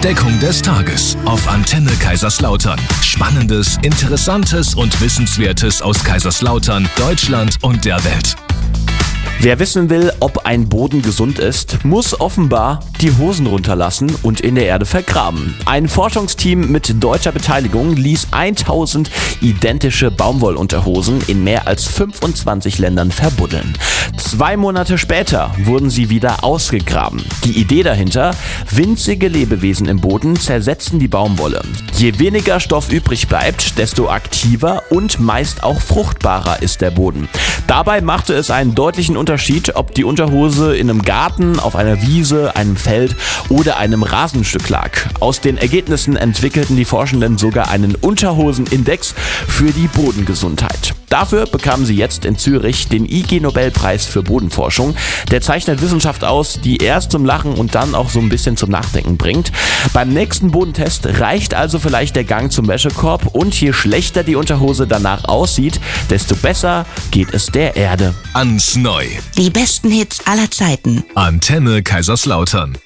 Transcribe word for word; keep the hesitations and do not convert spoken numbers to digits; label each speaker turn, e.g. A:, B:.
A: Entdeckung des Tages auf Antenne Kaiserslautern. Spannendes, Interessantes und Wissenswertes aus Kaiserslautern, Deutschland und der Welt.
B: Wer wissen will, ob ein Boden gesund ist, muss offenbar die Hosen runterlassen und in der Erde vergraben. Ein Forschungsteam mit deutscher Beteiligung ließ tausend identische Baumwollunterhosen in mehr als fünfundzwanzig Ländern verbuddeln. Zwei Monate später wurden sie wieder ausgegraben. Die Idee dahinter: winzige Lebewesen im Boden zersetzen die Baumwolle. Je weniger Stoff übrig bleibt, desto aktiver und meist auch fruchtbarer ist der Boden. Dabei machte es einen deutlichen Unterschied, ob die Unterhose in einem Garten, auf einer Wiese, einem Feld oder einem Rasenstück lag. Aus den Ergebnissen entwickelten die Forschenden sogar einen Unterhosenindex für die Bodengesundheit. Dafür bekamen sie jetzt in Zürich den I G-Nobelpreis für Bodenforschung. Der zeichnet Wissenschaft aus, die erst zum Lachen und dann auch so ein bisschen zum Nachdenken bringt. Beim nächsten Bodentest reicht also vielleicht der Gang zum Wäschekorb, und je schlechter die Unterhose danach aussieht, desto besser geht es der Erde.
A: Ans Neu.
C: Die besten Hits aller Zeiten.
A: Antenne Kaiserslautern.